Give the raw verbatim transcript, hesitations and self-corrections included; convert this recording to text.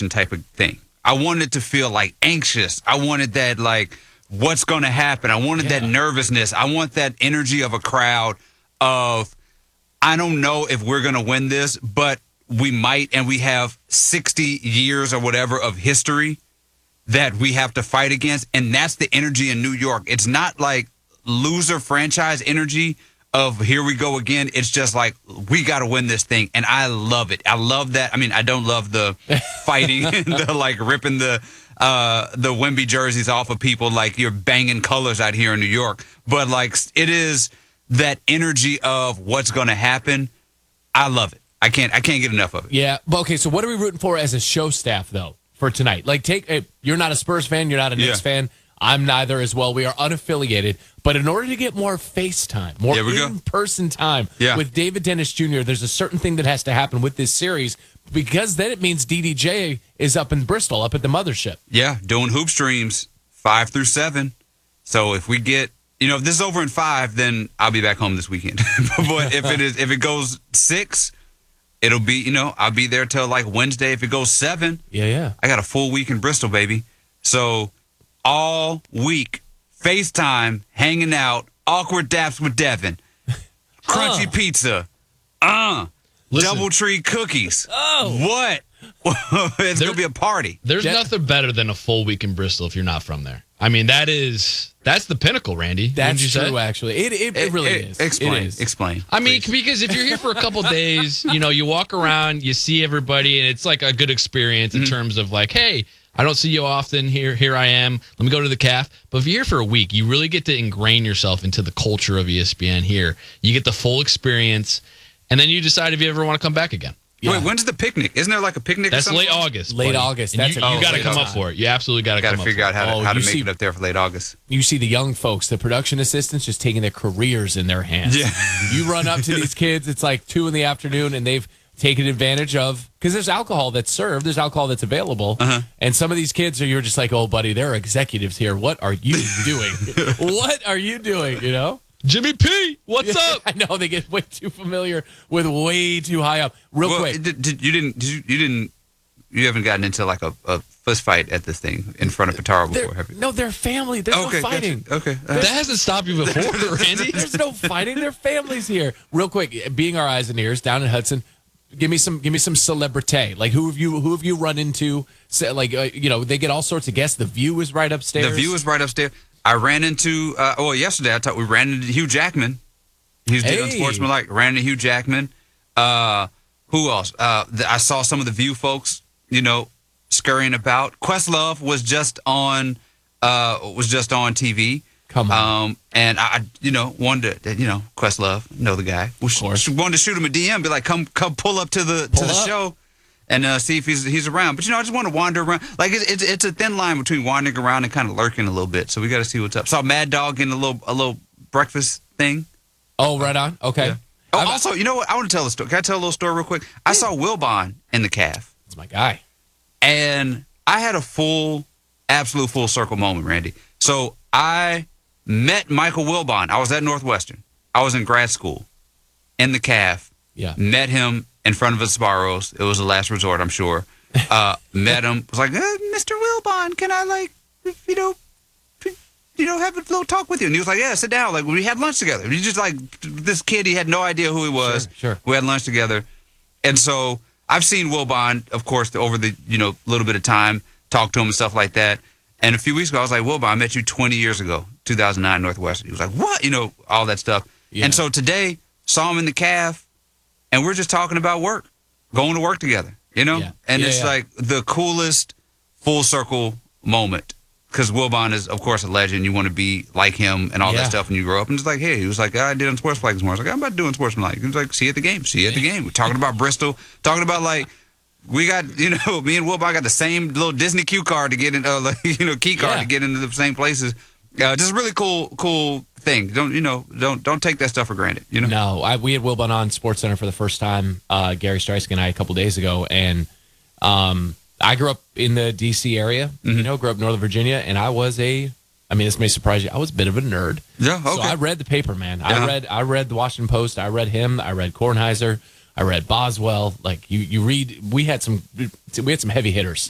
anticipation type of thing. I wanted it to feel like anxious. I wanted that like what's going to happen. I wanted yeah. that nervousness. I want that energy of a crowd of I don't know if we're going to win this, but we might, and we have sixty years or whatever of history that we have to fight against, and that's the energy in New York. It's not like loser franchise energy of here we go again. It's just like we got to win this thing, and I love it. I love that. I mean, I don't love the fighting and the like ripping the uh, the Wemby jerseys off of people like you're banging colors out here in New York, but like it is that energy of what's going to happen. I love it. I can't. I can't get enough of it. Yeah, but okay. So what are we rooting for as a show staff though for tonight? Like, take hey, you're not a Spurs fan. You're not a Knicks yeah. fan. I'm neither as well. We are unaffiliated. But in order to get more face time, more in-person time yeah. with David Dennis Junior, there's a certain thing that has to happen with this series because then it means D D J is up in Bristol, up at the mothership. Yeah, doing hoop streams five through seven. So if we get, you know, if this is over in five, then I'll be back home this weekend. But if it is, if it goes six. It'll be, you know, I'll be there till like Wednesday. If it goes seven, yeah, yeah. I got a full week in Bristol, baby. So all week, FaceTime, hanging out, awkward daps with Devin, crunchy uh. pizza, uh, DoubleTree cookies. Oh, what? It's there, gonna be a party. There's yeah. nothing better than a full week in Bristol if you're not from there. I mean, that is that's the pinnacle, Randy. That's you true, say? actually. It it, it really it, is. Explain. It is. Explain. I mean, please. Because if you're here for a couple days, you know, you walk around, you see everybody, and it's like a good experience in mm-hmm. terms of like, hey, I don't see you often. Here, here I am. Let me go to the caf. But if you're here for a week, you really get to ingrain yourself into the culture of E S P N here. You get the full experience, and then you decide if you ever want to come back again. Yeah. Wait, when's the picnic? Isn't there like a picnic? That's or late August. Late buddy. August. And That's you, a, you oh, got to come August. up for it. You absolutely got to come up. Got to figure out how to, oh, how to make see, it up there for late August. You see the young folks, the production assistants, just taking their careers in their hands. Yeah. You run up to these kids. It's like two in the afternoon, and they've taken advantage of because there's alcohol that's served, there's alcohol that's available, uh-huh. and some of these kids are you're just like, oh, buddy, there are executives here. What are you doing? What are you doing? You know. Jimmy P, what's up? I know they get way too familiar with way too high up. Real well, quick, did, did, you didn't. Did you, you didn't. You haven't gotten into like a, a fist fight at this thing in front of Katara before, they're, have you? No, they're family. There's okay, no fighting. Gotcha. Okay, uh, that hasn't stopped you before, Randy. There's no fighting. Their families here. Real quick, being our eyes and ears down in Hudson. Give me some. Give me some celebrity. Like who have you? Who have you run into? Like uh, you know, they get all sorts of guests. The View is right upstairs. The View is right upstairs. I ran into. Uh, well, yesterday I thought we ran into Hugh Jackman. He's hey. doing Unsportsmanlike. Ran into Hugh Jackman. Uh, who else? Uh, the, I saw some of the View folks. You know, scurrying about. Questlove was just on. Uh, was just on T V. Come on. Um, and I, you know, wanted to, you know, Questlove, know the guy. Of course. Wanted to shoot him a D M, be like, come, come, pull up to the pull to the up. show, and uh, see if he's he's around. But you know, I just want to wander around. Like it's it's, it's a thin line between wandering around and kind of lurking a little bit. So we got to see what's up. Saw Mad Dog getting a little a little breakfast thing. Oh, right on. Okay. Yeah. Oh, I've, also, you know what? I want to tell a story. Can I tell a little story real quick? I saw Wilbon in the calf. That's my guy. And I had a full, absolute full circle moment, Randy. So I met Michael Wilbon. I was at Northwestern. I was in grad school in the calf. Yeah. Met him in front of the Sbarros. It was a last resort, I'm sure. Uh, met him. Was like, eh, Mister Wilbon, can I, like, you know, you know, have a little talk with you? And he was like, yeah, sit down. Like, we had lunch together. He just like, this kid, he had no idea who he was. Sure, sure. We had lunch together. And so I've seen Wilbon, of course, over the, you know, little bit of time, talk to him and stuff like that. And a few weeks ago, I was like, Wilbon, I met you twenty years ago, two thousand nine Northwestern. He was like, what? You know, all that stuff. Yeah. And so today, saw him in the calf, and we're just talking about work, going to work together, you know? Yeah. And yeah, it's yeah. like the coolest full circle moment. Because Wilbon is, of course, a legend. You want to be like him and all Yeah. that stuff when you grow up. And it's like, hey, he was like, I did Unsportsmanlike this morning. I was like, I'm about to do Unsportsmanlike. He was like, see you at the game. See you at the game. We're talking about Bristol. Talking about, like, we got, you know, me and Wilbon got the same little Disney cue card to get in, uh, like, you know, key card Yeah. to get into the same places. Uh, just a really cool, cool thing. Don't, you know, don't don't take that stuff for granted, you know? No, I, we had Wilbon on Sports Center for the first time, uh, Gary Streisig and I, a couple days ago. And um, I grew up in the D C area, Mm-hmm. you know, grew up in Northern Virginia. And I was a, I mean, this may surprise you, I was a bit of a nerd. Yeah, okay. So I read the paper, man. I Uh-huh. read I read the Washington Post. I read him. I read Kornheiser. I read Boswell. Like, you, you read, we had some, we had some heavy hitters.